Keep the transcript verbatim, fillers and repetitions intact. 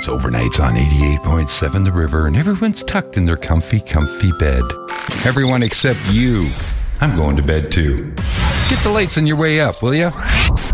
overnights on eighty-eight point seven The River, and everyone's tucked in their comfy, comfy bed. Everyone except you. I'm going to bed too. Get the lights on your way up, will ya?